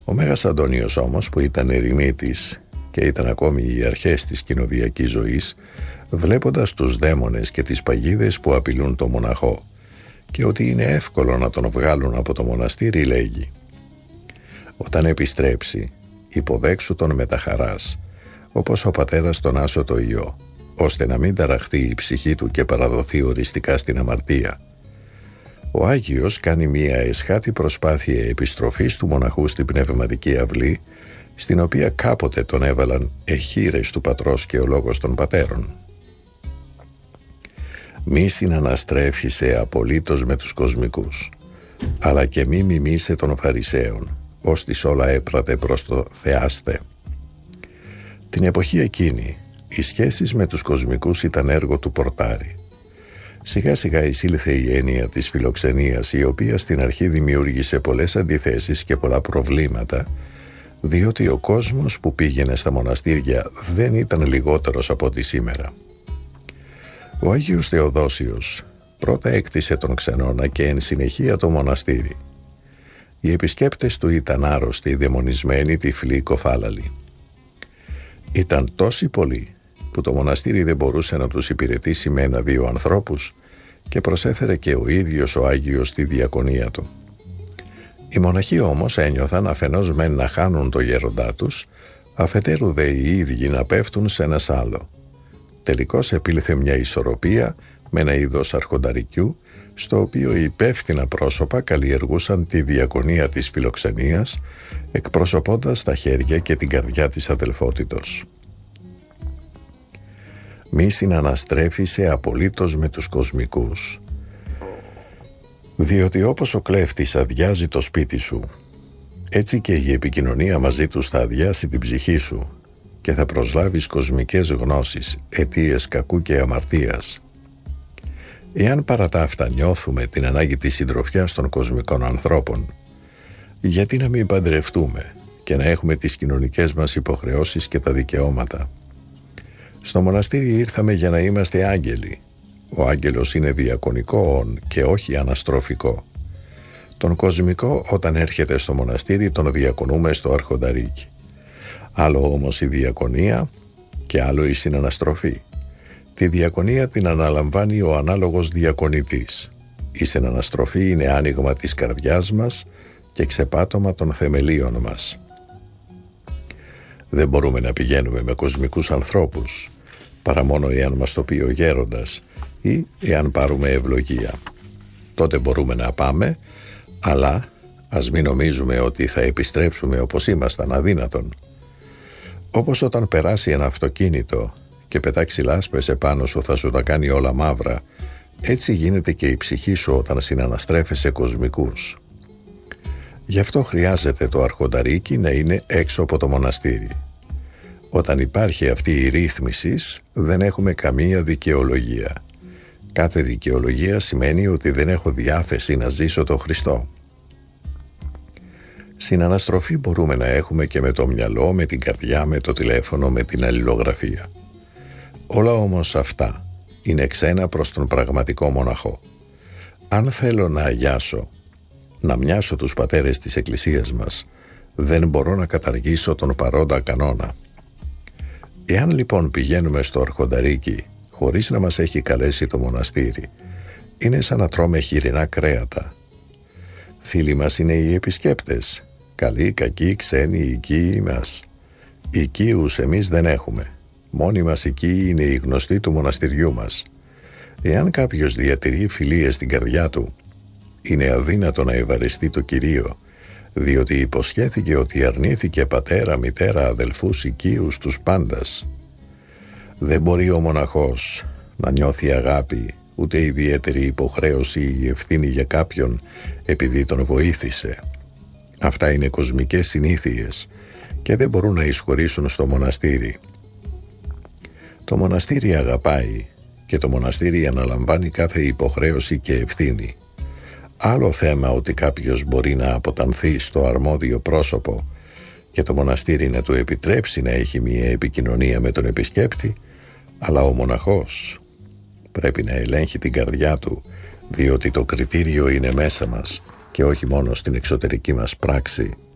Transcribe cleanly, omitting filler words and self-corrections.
Ο Μέγας Αντώνιος όμως, που ήταν ερημίτης και ήταν ακόμη οι αρχές της κοινοδιακής ζωής, βλέποντας τους δαίμονες και τις παγίδες που απειλούν το μοναχό και ότι είναι εύκολο να τον βγάλουν από το μοναστήρι, λέγει: «Όταν επιστρέψει, υποδέξου τον με τα χαράς, όπως ο πατέρας τον άσωτο Υιό, ώστε να μην ταραχθεί η ψυχή του και παραδοθεί οριστικά στην αμαρτία». Ο Άγιος κάνει μία εσχάτη προσπάθεια επιστροφής του μοναχού στην πνευματική αυλή, στην οποία κάποτε τον έβαλαν εχείρες του πατρός και ο λόγος των πατέρων. «Μη συναναστρέφησε απολύτως με τους κοσμικούς, αλλά και μη μιμήσε των Φαρισαίων, ώστις όλα έπρατε προς το θεάστε». Την εποχή εκείνη, οι σχέσεις με τους κοσμικούς ήταν έργο του πορτάρι. Σιγά σιγά εισήλθε η έννοια της φιλοξενίας, η οποία στην αρχή δημιούργησε πολλές αντιθέσεις και πολλά προβλήματα, διότι ο κόσμος που πήγαινε στα μοναστήρια δεν ήταν λιγότερος από ό,τι σήμερα. Ο Άγιος Θεοδόσιος πρώτα έκτισε τον ξενώνα και εν συνεχεία το μοναστήρι. Οι επισκέπτες του ήταν άρρωστοι, δαιμονισμένοι, τυφλοί, κοφάλαλοι. Ήταν τόσοι πολλοί που το μοναστήρι δεν μπορούσε να τους υπηρετήσει με 1-2 ανθρώπους και προσέφερε και ο ίδιος ο Άγιος τη διακονία του. Οι μοναχοί όμως ένιωθαν αφενός μεν να χάνουν το γέροντά τους, αφετέρου δε οι ίδιοι να πέφτουν σε ένας άλλο. Τελικώς επήλθε μια ισορροπία με ένα είδος αρχονταρικιού, στο οποίο οι υπεύθυνα πρόσωπα καλλιεργούσαν τη διακονία της φιλοξενίας, εκπροσωπώντας τα χέρια και την καρδιά της αδελφότητος. «Μη συναναστρέφησε απολύτως με τους κοσμικούς, διότι όπως ο κλέφτης αδειάζει το σπίτι σου, έτσι και η επικοινωνία μαζί τους θα αδειάσει την ψυχή σου και θα προσλάβεις κοσμικές γνώσεις, αιτίες κακού και αμαρτίας. Εάν παρά τα αυτά νιώθουμε την ανάγκη της συντροφιάς των κοσμικών ανθρώπων, γιατί να μην παντρευτούμε και να έχουμε τις κοινωνικές μας υποχρεώσεις και τα δικαιώματα? Στο μοναστήρι ήρθαμε για να είμαστε άγγελοι. Ο άγγελος είναι διακονικό και όχι αναστροφικό. Τον κοσμικό όταν έρχεται στο μοναστήρι τον διακονούμε στο αρχονταρίκι. Άλλο όμως η διακονία και άλλο η συναναστροφή. Τη διακονία την αναλαμβάνει ο ανάλογος διακονητής. Η συναναστροφή είναι άνοιγμα της καρδιάς μας και ξεπάτωμα των θεμελίων μας. Δεν μπορούμε να πηγαίνουμε με κοσμικούς ανθρώπους, παρά μόνο εάν μας το πει ο γέροντας ή εάν πάρουμε ευλογία. Τότε μπορούμε να πάμε, αλλά ας μην νομίζουμε ότι θα επιστρέψουμε όπως ήμασταν, αδύνατον. Όπως όταν περάσει ένα αυτοκίνητο και πετάξει λάσπες επάνω σου θα σου τα κάνει όλα μαύρα, έτσι γίνεται και η ψυχή σου όταν συναναστρέφεσαι κοσμικούς. Γι' αυτό χρειάζεται το αρχονταρίκι να είναι έξω από το μοναστήρι. Όταν υπάρχει αυτή η ρύθμιση, δεν έχουμε καμία δικαιολογία. Κάθε δικαιολογία σημαίνει ότι δεν έχω διάθεση να ζήσω το Χριστό. Συναναστροφή μπορούμε να έχουμε και με το μυαλό, με την καρδιά, με το τηλέφωνο, με την αλληλογραφία. Όλα όμως αυτά είναι ξένα προς τον πραγματικό μοναχό. Αν θέλω να αγιάσω, να μοιάσω τους πατέρες της Εκκλησίας μας, δεν μπορώ να καταργήσω τον παρόντα κανόνα. Εάν λοιπόν πηγαίνουμε στο αρχονταρίκι χωρίς να μας έχει καλέσει το μοναστήρι, είναι σαν να τρώμε χοιρινά κρέατα. Φίλοι μας είναι οι επισκέπτες, καλοί, κακοί, ξένοι, οικοί μας. Οικείους εμείς δεν έχουμε. Μόνοι μας οικοί είναι οι γνωστοί του μοναστηριού μας. Εάν κάποιος διατηρεί φιλίες στην καρδιά του, είναι αδύνατο να ευαρεστεί το Κυρίο, διότι υποσχέθηκε ότι αρνήθηκε πατέρα, μητέρα, αδελφούς, οικείους, τους πάντας. Δεν μπορεί ο μοναχός να νιώθει αγάπη, ούτε ιδιαίτερη υποχρέωση ή ευθύνη για κάποιον επειδή τον βοήθησε. Αυτά είναι κοσμικές συνήθειες και δεν μπορούν να εισχωρήσουν στο μοναστήρι. Το μοναστήρι αγαπάει και το μοναστήρι αναλαμβάνει κάθε υποχρέωση και ευθύνη. Άλλο θέμα ότι κάποιος μπορεί να αποτανθεί στο αρμόδιο πρόσωπο και το μοναστήρι να του επιτρέψει να έχει μια επικοινωνία με τον επισκέπτη, αλλά ο μοναχός πρέπει να ελέγχει την καρδιά του, διότι το κριτήριο είναι μέσα μας και όχι μόνο στην εξωτερική μας πράξη.